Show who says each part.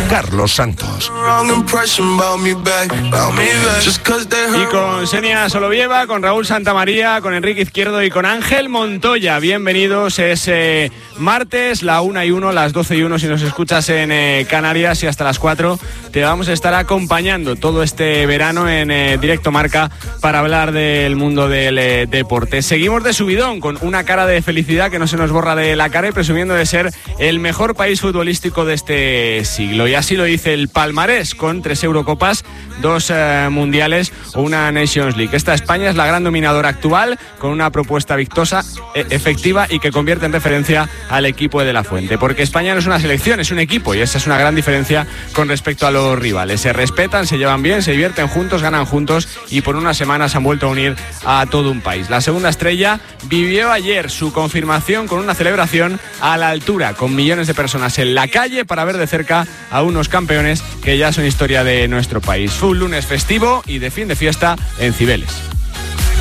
Speaker 1: Carlos Santos.
Speaker 2: Y con Xenia Solovieva, con Raúl Santamaría, con Enrique Izquierdo y con Ángel Montoya. Bienvenidos, es martes, la 1:01, las 12:01 si nos escuchas en Canarias, y hasta las 4 te vamos a estar acompañando todo este verano en Directo Marca para hablar del mundo del deporte. Seguimos de subidón, con una cara de felicidad que no se nos borra de la cara y presumiendo de ser el mejor país futbolístico de este siglo. Y así lo dice el palmarés, con 3 Eurocopas, 2 mundiales o una Nations League. Esta España es la gran dominadora actual, con una propuesta vistosa, efectiva y que convierte en referencia al equipo de la Fuente. Porque España no es una selección, es un equipo, y esa es una gran diferencia con respecto a los rivales. Se respetan, se llevan bien, se divierten juntos, ganan juntos y por unas semanas han vuelto a unir a todo un país. La segunda estrella vivió ayer su confirmación con una celebración a la altura, con millones de personas en la calle para ver de cerca a unos campeones que ya son historia de nuestro país. Fue un lunes festivo y de fin de fiesta en Cibeles.